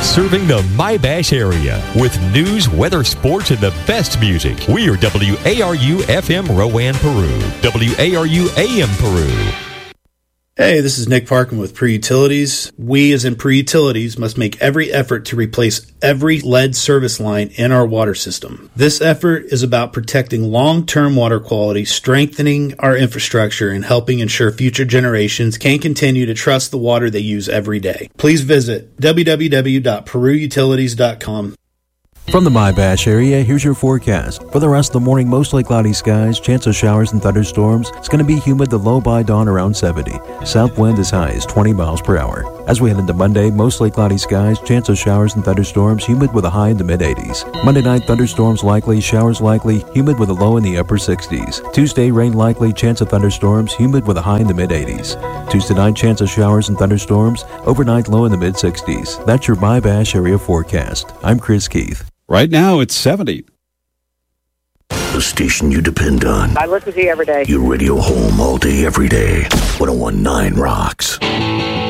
Serving the My-Bash area with news, weather, sports, and the best music. We are WARU FM Rowan, Peru. WARU AM Peru. Hey, this is Nick Parkin with Peru Utilities. We, as in Peru Utilities, must make every effort to replace every lead service line in our water system. This effort is about protecting long-term water quality, strengthening our infrastructure, and helping ensure future generations can continue to trust the water they use every day. Please visit www.peruutilities.com. From the My-Bash area, here's your forecast. For the rest of the morning, mostly cloudy skies, chance of showers and thunderstorms. It's going to be humid, the low by dawn around 70. South wind as high as 20 miles per hour. As we head into Monday, mostly cloudy skies, chance of showers and thunderstorms, humid with a high in the mid-80s. Monday night, thunderstorms likely, showers likely, humid with a low in the upper 60s. Tuesday, rain likely, chance of thunderstorms, humid with a high in the mid-80s. Tuesday night, chance of showers and thunderstorms, overnight low in the mid-60s. That's your My-Bash area forecast. I'm Chris Keith. Right now, it's 70. The station you depend on. I listen to you every day. Your radio home all day, every day. 101.9 rocks.